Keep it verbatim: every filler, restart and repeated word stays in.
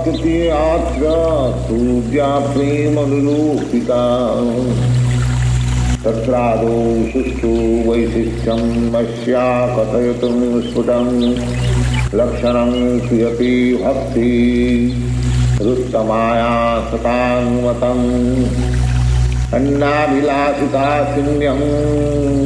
प्रकृतियात्र सूर्या प्रेमनिरूपिता तत्रादौ सुष्ठु वैशिष्ट्यं मस्या कथयितुं स्फुटं लक्षणं श्रूयते भक्ति रुत्तमाया सतानुमतम् अन्नाभिलाषिता शून्यं